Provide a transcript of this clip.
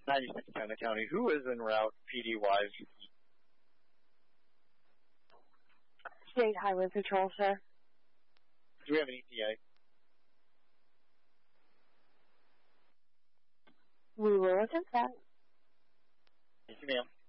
96 Town County. Who is en route PD-wise? State Highway Patrol, sir. Do we have an ETA? We will look at that. Thank you, ma'am.